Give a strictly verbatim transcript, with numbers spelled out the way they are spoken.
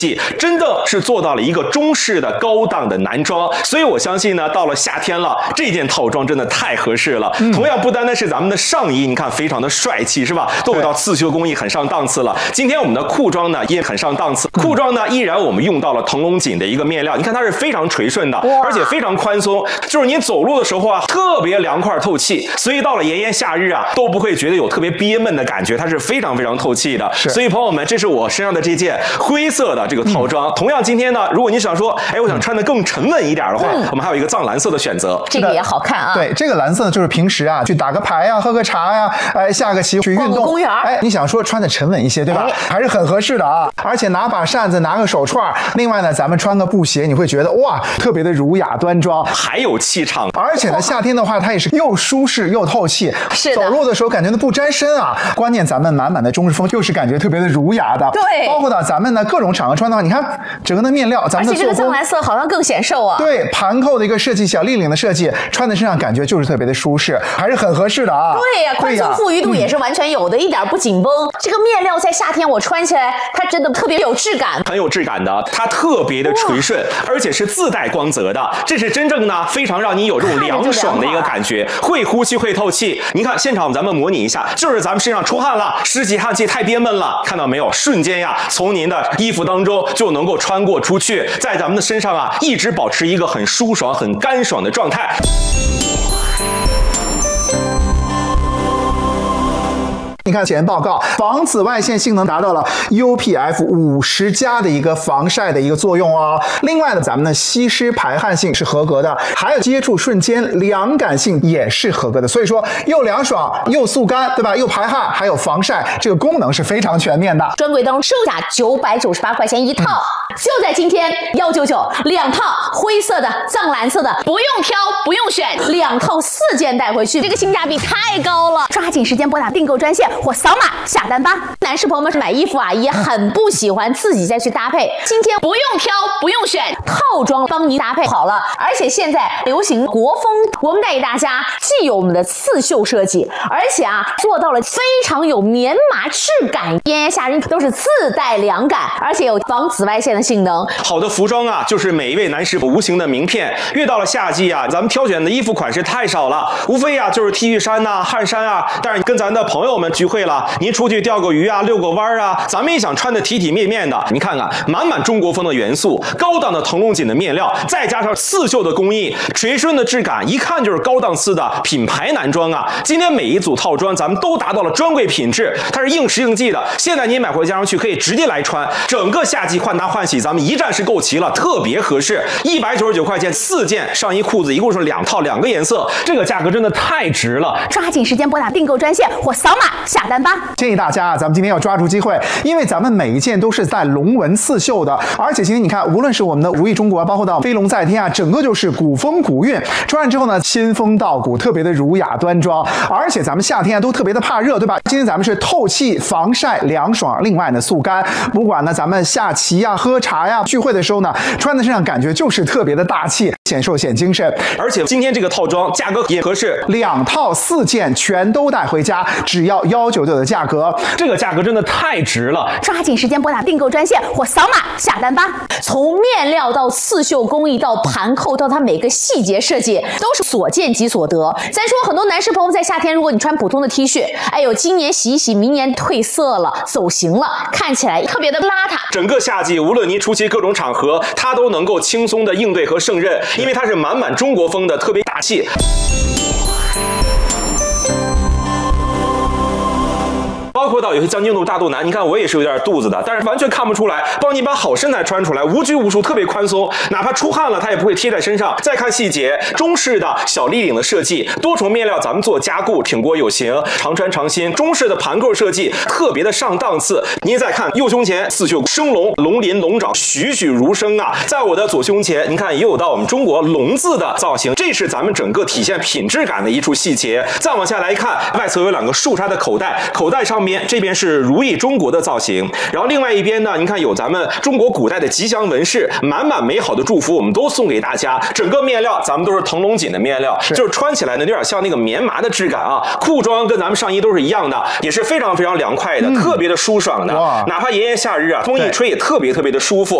真的是做到了一个中式的高档的男装，所以我相信呢，到了夏天了，这件套装真的太合适了。嗯、同样，不单单是咱们的上衣，你看非常的帅气，是吧？都有到刺绣工艺，很上档次了。今天我们的裤装呢也很上档次，裤装呢依然我们用到了腾龙锦的一个面料，你看它是非常垂顺的，而且非常宽松，就是你走路的时候啊，特别凉快透气，所以到了炎炎夏日啊，都不会觉得有特别憋闷的感觉，它是非常非常透气的。所以朋友们，这是我身上的这件灰色的这个套装。嗯、同样，今天呢，如果你想说，哎，我想穿的更沉稳一点的话，嗯、我们还有一个藏蓝色的选择， 这个也好看啊。 对，这个蓝色呢，就是平时啊去打个牌呀、啊、喝个茶呀、啊，哎，下个棋去运动， 公园， 哎，你想说穿的沉稳一些，对吧？哎、还是很合适的啊。而且拿把扇子，拿个手串，另外呢，咱们穿个布鞋，你会觉得哇，特别的儒雅端庄， 还有气场。 而且呢，夏天的话，它也是又舒适又透气， 是的， 走路的时候感觉都不沾身啊。关键咱们满满的中式风，又是感觉特别的儒雅的。 对， 包括到咱们呢各种场合穿的话，你看整个的面料，咱们的而且这个藏蓝色好像更显瘦啊。 对，盘扣的一个设计，小立领的设计，穿在身上感觉就是特别的舒适，还是很合适的啊。 对呀、啊，宽松富裕度也是完全有的，嗯、一点不紧绷。这个面料在夏天我穿起来，它真的特别有质感， 很有质感的，它特别的垂顺，而且是自带光泽的，这是真正呢非常让你有这种凉爽的一个感觉，会呼吸会透气。你看现场咱们模拟一下，就是咱们身上出汗了，湿气汗气太憋闷了，看到没有？瞬间呀，从您的衣服当中就能够穿过出去，在咱们的身上啊，一直保持一个很舒爽、很干爽的状态。 你看前报告，防紫外线性能达到了 U P F 五十 加的一个防晒的一个作用哦。另外呢，咱们的吸湿排汗性是合格的，还有接触瞬间凉感性也是合格的。所以说又凉爽又速干，对吧？又排汗，还有防晒，这个功能是非常全面的。 专柜当中售价九百九十八块钱一套，嗯、就在今天一九九两套灰色的、藏蓝色的，不用挑不用选，两套四件带回去，这个性价比太高了。抓紧时间拨打订购专线。或扫码下单吧。男士朋友们买衣服啊，也很不喜欢自己再去搭配，今天不用挑不用选，套装帮您搭配好了。而且现在流行国风，我们带给大家既有我们的刺绣设计，而且啊做到了非常有棉麻质感，炎炎夏日都是自带凉感，而且有防紫外线的性能。 好的服装啊，就是每一位男士无形的名片。越到了夏季啊，咱们挑选的衣服款式太少了，无非啊就是 T 恤衫呐、啊、汗衫啊。但是跟咱的朋友们聚会了，您出去钓个鱼啊、遛个弯啊，咱们也想穿的体体面面的。你看看，满满中国风的元素，高档的腾龙锦的面料，再加上刺绣的工艺，垂顺的质感，一看就是高档次的品牌男装啊。今天每一组套装咱们都达到了专柜品质，它是应时应季的。现在您买回家上去可以直接来穿，整个夏季换搭换洗咱们一站式购齐了，特别合适。一百九十九块钱四件上衣裤子，一共是两套两个颜色，这个价格真的太值了。 抓紧时间拨打订购专线或扫码下单吧。 建议大家啊，咱们今天要抓住机会，因为咱们每一件都是带龙纹刺绣的，而且今天你看，无论是我们的无意中国，包括到飞龙在天啊，整个就是古风古韵，穿上之后呢，仙风道骨，特别的儒雅端庄。而且咱们夏天啊都特别的怕热，对吧？今天咱们是透气、防晒、凉爽，另外呢速干。不管呢咱们下棋呀、喝茶呀、聚会的时候呢，穿在身上感觉就是特别的大气，显瘦显精神。 而且今天这个套装价格也合适， 两套四件全都带回家，只要一九九的价格， 这个价格真的太值了。 抓紧时间拨打订购专线或扫码下单吧。从面料到刺绣工艺到盘扣到它每个细节设计，都是所见即所得。再说很多男士朋友在夏天，如果你穿普通的 T 恤，哎呦，今年洗一洗，明年褪色了、走形了，看起来特别的邋遢。 整个夏季，无论您出席各种场合，它都能够轻松的应对和胜任，因为它是满满中国风的，特别大气。包括到有些将军肚、大肚腩，你看我也是有点肚子的，但是完全看不出来，帮你把好身材穿出来，无拘无束，特别宽松，哪怕出汗了，它也不会贴在身上。再看细节，中式的小立领的设计，多重面料咱们做加固，挺过有型，常穿常新。中式的盘扣设计，特别的上档次。您再看右胸前刺绣生龙，龙鳞龙爪栩栩如生啊！在我的左胸前，你看也有到我们中国龙字的造型，这是咱们整个体现品质感的一处细节。再往下来一看，外侧有两个竖插的口袋，口袋上面边，这边是如意中国的造型，然后另外一边呢，您看有咱们中国古代的吉祥纹饰，满满美好的祝福，我们都送给大家。整个面料咱们都是腾龙锦的面料，是就是穿起来呢有点像那个棉麻的质感啊。裤装跟咱们上衣都是一样的，也是非常非常凉快的，嗯、特别的舒爽的。哪怕炎炎夏日啊，风一吹也特别特别的舒服。